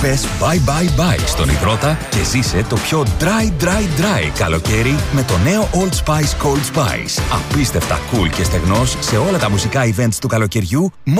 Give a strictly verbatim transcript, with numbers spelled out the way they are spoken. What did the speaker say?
Πες bye bye bye στον υδρότα και ζήσε το πιο dry dry dry καλοκαίρι με το νέο Old Spice Cold Spice. Απίστευτα cool και στεγνός σε όλα τα μουσικά events του καλοκαιριού.